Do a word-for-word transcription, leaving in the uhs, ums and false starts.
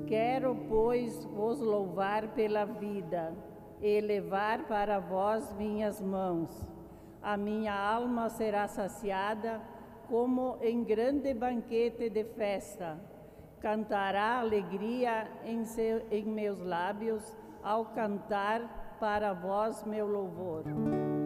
Quero, pois, vos louvar pela vida e elevar para vós minhas mãos. A minha alma será saciada como em grande banquete de festa. Cantará alegria em, seu, em meus lábios ao cantar para vós meu louvor.